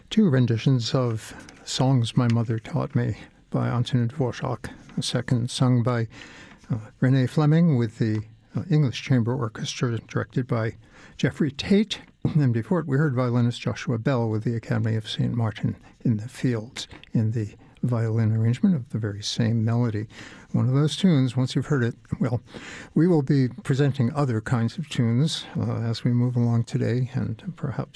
two renditions of Songs My Mother Taught Me by Antonin Dvorak, the second sung by Renee Fleming with the English Chamber Orchestra directed by Jeffrey Tate. And before it, we heard violinist Joshua Bell with the Academy of St. Martin in the Fields in the violin arrangement of the very same melody. One of those tunes, once you've heard it, well, we will be presenting other kinds of tunes as we move along today, and perhaps